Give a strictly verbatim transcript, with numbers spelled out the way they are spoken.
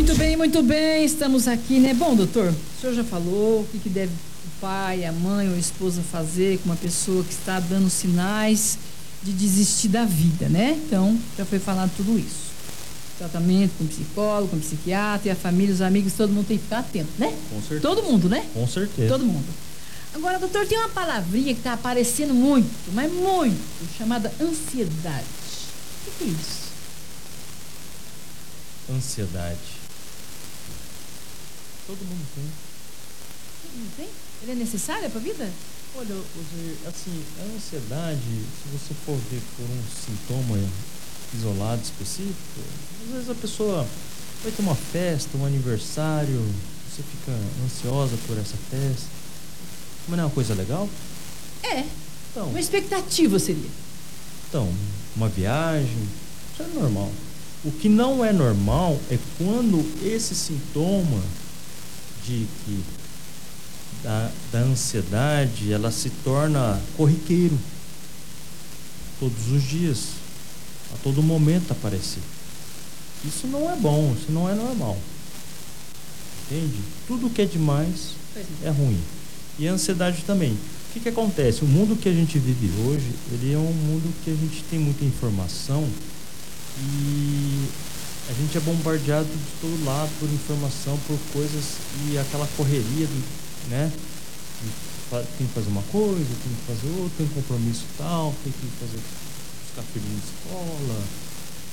Muito bem, muito bem, estamos aqui, né? Bom, doutor, o senhor já falou o que, que deve o pai, a mãe ou a esposa fazer com uma pessoa que está dando sinais de desistir da vida, né? Então, já foi falado tudo isso. Tratamento com psicólogo, com psiquiatra, e a família, os amigos, todo mundo tem que ficar atento, né? Com certeza. Todo mundo, né? Com certeza. Todo mundo. Agora, doutor, tem uma palavrinha que está aparecendo muito, mas muito, chamada ansiedade. O que, que é isso? Ansiedade. Todo mundo tem. Todo mundo tem? Ele é necessário para a vida? Olha, Osiris, assim, a ansiedade, se você for ver por um sintoma isolado, específico, às vezes a pessoa vai ter uma festa, um aniversário, você fica ansiosa por essa festa. Mas não é uma coisa legal? É. Então, Uma expectativa seria. então, uma viagem, isso é normal. O que não é normal é quando esse sintoma de que da, da ansiedade, ela se torna corriqueiro todos os dias, a todo momento aparecer. Isso não é bom, isso não é normal. Entende? Tudo que é demais é ruim. E a ansiedade também. O que que acontece? O mundo que a gente vive hoje, ele é um mundo que a gente tem muita informação e a gente é bombardeado de todo lado por informação, por coisas, e aquela correria, né? Tem que fazer uma coisa, tem que fazer outra, tem um compromisso tal, tem que fazer, buscar filho na escola,